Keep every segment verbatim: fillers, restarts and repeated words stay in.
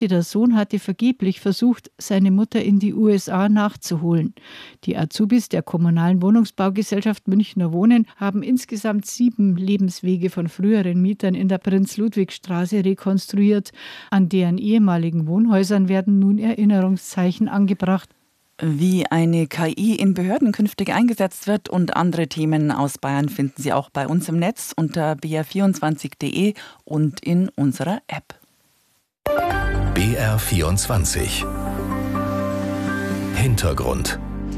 Der Sohn hatte vergeblich versucht, seine Mutter in die U S A nachzuholen. Die Azubis der kommunalen Wohnungsbaugesellschaft Münchner Wohnen haben insgesamt sieben Lebenswege von früheren Mietern in der Prinz-Ludwig-Straße rekonstruiert. An deren ehemaligen Wohnhäusern werden nun Erinnerungszeichen angebracht. Wie eine K I in Behörden künftig eingesetzt wird und andere Themen aus Bayern finden Sie auch bei uns im Netz unter b r vierundzwanzig punkt d e und in unserer App. B R vierundzwanzig Hintergrund.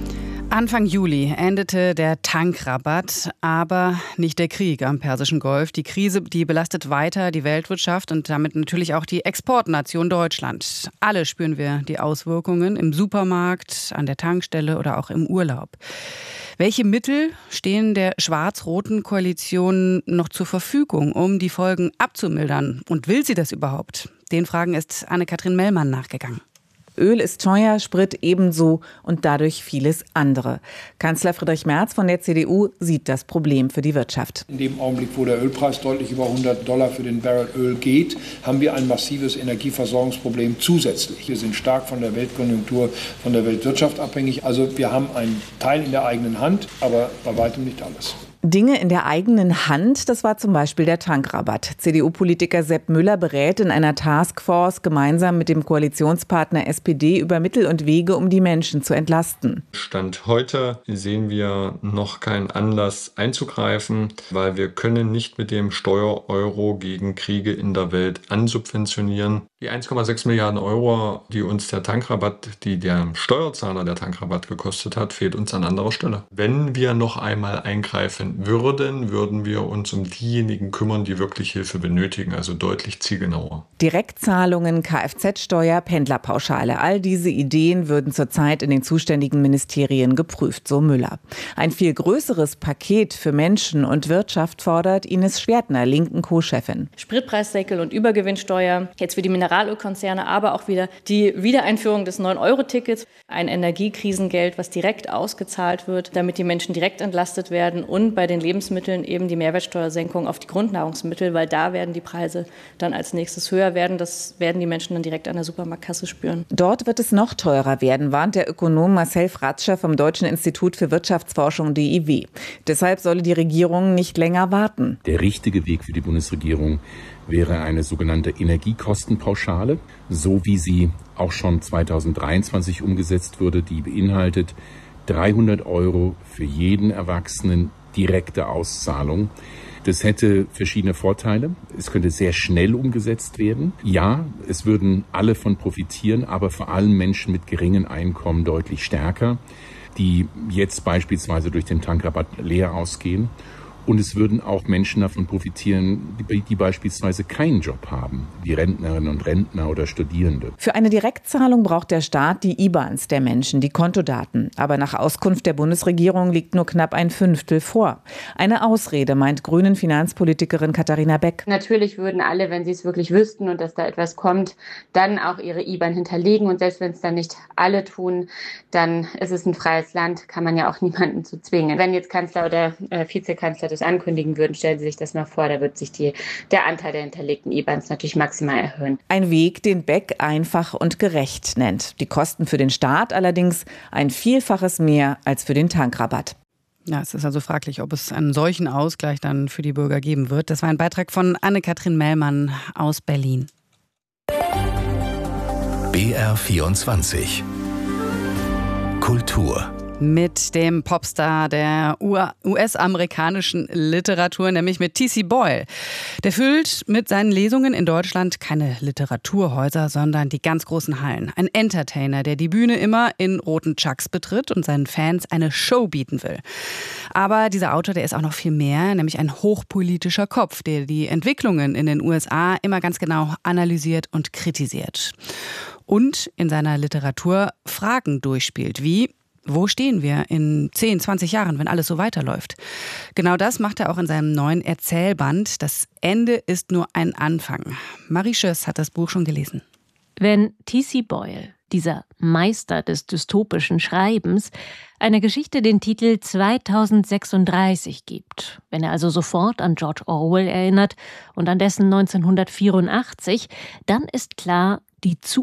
Anfang Juli endete der Tankrabatt, aber nicht der Krieg am Persischen Golf. Die Krise, die belastet weiter die Weltwirtschaft und damit natürlich auch die Exportnation Deutschland. Alle spüren wir die Auswirkungen im Supermarkt, an der Tankstelle oder auch im Urlaub. Welche Mittel stehen der schwarz-roten Koalition noch zur Verfügung, um die Folgen abzumildern? Und will sie das überhaupt? Den Fragen ist Anne-Kathrin Mellmann nachgegangen. Öl ist teuer, Sprit ebenso und dadurch vieles andere. Kanzler Friedrich Merz von der C D U sieht das Problem für die Wirtschaft. In dem Augenblick, wo der Ölpreis deutlich über hundert Dollar für den Barrel Öl geht, haben wir ein massives Energieversorgungsproblem zusätzlich. Wir sind stark von der Weltkonjunktur, von der Weltwirtschaft abhängig. Also wir haben einen Teil in der eigenen Hand, aber bei weitem nicht alles. Dinge in der eigenen Hand, das war zum Beispiel der Tankrabatt. C D U-Politiker Sepp Müller berät in einer Taskforce gemeinsam mit dem Koalitionspartner S P D über Mittel und Wege, um die Menschen zu entlasten. Stand heute sehen wir noch keinen Anlass einzugreifen, weil wir können nicht mit dem Steuer-Euro gegen Kriege in der Welt ansubventionieren. Die eins Komma sechs Milliarden Euro, die uns der Tankrabatt, die der Steuerzahler der Tankrabatt gekostet hat, fehlt uns an anderer Stelle. Wenn wir noch einmal eingreifen würden, würden wir uns um diejenigen kümmern, die wirklich Hilfe benötigen, also deutlich zielgenauer. Direktzahlungen, Kfz-Steuer, Pendlerpauschale, all diese Ideen würden zurzeit in den zuständigen Ministerien geprüft, so Müller. Ein viel größeres Paket für Menschen und Wirtschaft fordert Ines Schwertner, linken Co-Chefin. Spritpreisdeckel und Übergewinnsteuer, jetzt für die Mineralölkonzerne, aber auch wieder die Wiedereinführung des neun Euro Tickets, ein Energiekrisengeld, was direkt ausgezahlt wird, damit die Menschen direkt entlastet werden und bei den Lebensmitteln eben die Mehrwertsteuersenkung auf die Grundnahrungsmittel, weil da werden die Preise dann als nächstes höher werden. Das werden die Menschen dann direkt an der Supermarktkasse spüren. Dort wird es noch teurer werden, warnt der Ökonom Marcel Fratscher vom Deutschen Institut für Wirtschaftsforschung D I W. Deshalb solle die Regierung nicht länger warten. Der richtige Weg für die Bundesregierung wäre eine sogenannte Energiekostenpauschale, so wie sie auch schon zweitausenddreiundzwanzig umgesetzt wurde. Die beinhaltet dreihundert Euro für jeden Erwachsenen direkte Auszahlung. Das hätte verschiedene Vorteile. Es könnte sehr schnell umgesetzt werden. Ja, es würden alle von profitieren, aber vor allem Menschen mit geringen Einkommen deutlich stärker, die jetzt beispielsweise durch den Tankrabatt leer ausgehen. Und es würden auch Menschen davon profitieren, die, die beispielsweise keinen Job haben, wie Rentnerinnen und Rentner oder Studierende. Für eine Direktzahlung braucht der Staat die I B A Ns der Menschen, die Kontodaten. Aber nach Auskunft der Bundesregierung liegt nur knapp ein Fünftel vor. Eine Ausrede, meint Grünen Finanzpolitikerin Katharina Beck. Natürlich würden alle, wenn sie es wirklich wüssten und dass da etwas kommt, dann auch ihre I B A N hinterlegen. Und selbst wenn es dann nicht alle tun, dann ist es ein freies Land, kann man ja auch niemanden zu zwingen. Wenn jetzt Kanzler oder äh, Vizekanzler das ankündigen würden, stellen Sie sich das mal vor, da wird sich die, der Anteil der hinterlegten I B A Ns natürlich maximal erhöhen. Ein Weg, den Beck einfach und gerecht nennt. Die Kosten für den Staat allerdings ein Vielfaches mehr als für den Tankrabatt. Ja, es ist also fraglich, ob es einen solchen Ausgleich dann für die Bürger geben wird. Das war ein Beitrag von Anne-Kathrin Mellmann aus Berlin. B R vierundzwanzig Kultur. Mit dem Popstar der U S-amerikanischen Literatur, nämlich mit T C Boyle. Der füllt mit seinen Lesungen in Deutschland keine Literaturhäuser, sondern die ganz großen Hallen. Ein Entertainer, der die Bühne immer in roten Chucks betritt und seinen Fans eine Show bieten will. Aber dieser Autor, der ist auch noch viel mehr, nämlich ein hochpolitischer Kopf, der die Entwicklungen in den U S A immer ganz genau analysiert und kritisiert. Und in seiner Literatur Fragen durchspielt, wie: Wo stehen wir in zehn, zwanzig Jahren, wenn alles so weiterläuft? Genau das macht er auch in seinem neuen Erzählband. Das Ende ist nur ein Anfang. Marie Schöss hat das Buch schon gelesen. Wenn T C Boyle, dieser Meister des dystopischen Schreibens, einer Geschichte den Titel zweitausendsechsunddreißig gibt, wenn er also sofort an George Orwell erinnert und an dessen neunzehnhundertvierundachtzig, dann ist klar, die zu